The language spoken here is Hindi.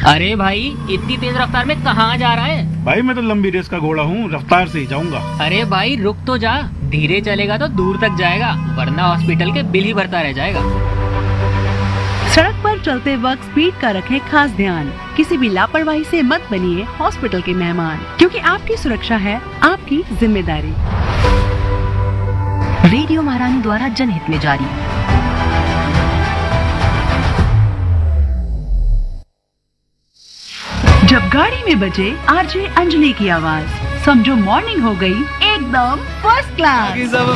अरे भाई इतनी तेज रफ्तार में कहाँ जा रहा है? भाई मैं तो लंबी रेस का घोड़ा हूँ, रफ्तार से ही जाऊंगा। अरे भाई रुक तो जा, धीरे चलेगा तो दूर तक जाएगा, वरना हॉस्पिटल के बिल ही भरता रह जाएगा। सड़क पर चलते वक्त स्पीड का रखें खास ध्यान। किसी भी लापरवाही से मत बनिए हॉस्पिटल के मेहमान, क्योंकि आपकी सुरक्षा है आपकी जिम्मेदारी। रेडियो महारानी द्वारा जनहित में जारी। जब गाड़ी में बजे आरजे अंजलि की आवाज, समझो मॉर्निंग हो गई एकदम फर्स्ट क्लास।